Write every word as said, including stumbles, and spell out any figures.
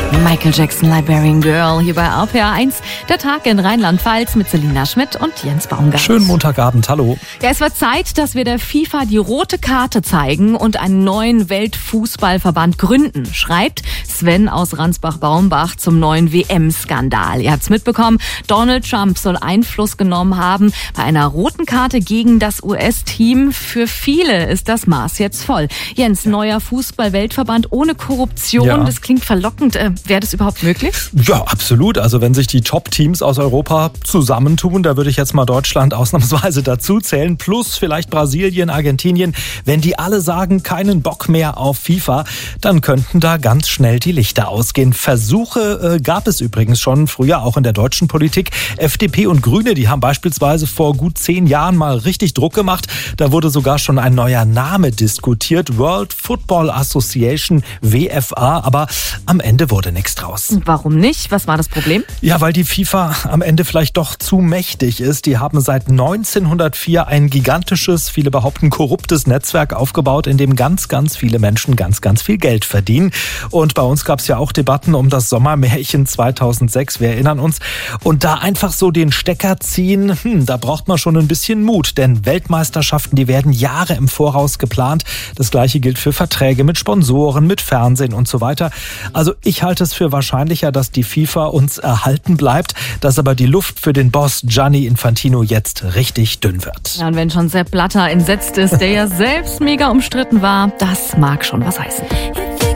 Michael Jackson, Liberian Girl, hier bei R P R eins. Der Tag in Rheinland-Pfalz mit Selina Schmidt und Jens Baumgart. Schönen Montagabend, hallo. Ja, es wird Zeit, dass wir der FIFA die rote Karte zeigen und einen neuen Weltfußballverband gründen, schreibt Sven aus Ransbach-Baumbach zum neuen W M-Skandal. Ihr habt's mitbekommen, Donald Trump soll Einfluss genommen haben bei einer roten Karte gegen das U S-Team. Für viele ist das Maß jetzt voll. Jens, neuer Fußball-Weltverband ohne Korruption, Ja. Das klingt verlockend. Äh, Wäre das überhaupt möglich? Ja, absolut. Also wenn sich die Top-Teams aus Europa zusammentun, da würde ich jetzt mal Deutschland ausnahmsweise dazu zählen, plus vielleicht Brasilien, Argentinien, wenn die alle sagen, keinen Bock mehr auf FIFA, dann könnten da ganz schnell die Lichter ausgehen. Versuche äh, gab es übrigens schon früher, auch in der deutschen Politik. F D P und Grüne, die haben beispielsweise vor gut zehn Jahren mal richtig Druck gemacht. Da wurde sogar schon ein neuer Name diskutiert, World Football Association, W F A, aber am Ende wurde nichts draus. Warum nicht? Was war das Problem? Ja, weil die FIFA am Ende vielleicht doch zu mächtig ist. Die haben seit neunzehnhundertvier ein gigantisches, viele behaupten korruptes Netzwerk aufgebaut, in dem ganz, ganz viele Menschen ganz, ganz viel Geld verdienen. Und bei uns gab es ja auch Debatten um das Sommermärchen zweitausendsechs, wir erinnern uns. Und da einfach so den Stecker ziehen, hm, da braucht man schon ein bisschen Mut. Denn Weltmeisterschaften, die werden Jahre im Voraus geplant. Das Gleiche gilt für Verträge mit Sponsoren, mit Fernsehen und so weiter. Also ich halte es für wahrscheinlicher, dass die FIFA uns erhalten bleibt, dass aber die Luft für den Boss Gianni Infantino jetzt richtig dünn wird. Ja, und wenn schon Sepp Blatter entsetzt ist, der ja selbst mega umstritten war, das mag schon was heißen.